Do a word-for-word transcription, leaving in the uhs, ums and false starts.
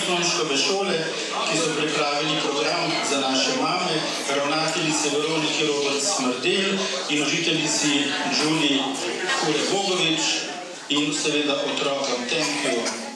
Slonškove šole, ki so pripravili program za naše mame, ravnateljice Veroniki Roberts-Smrdel in učiteljici Đuli Kure-Bogovič in seveda otrokom. Thank you.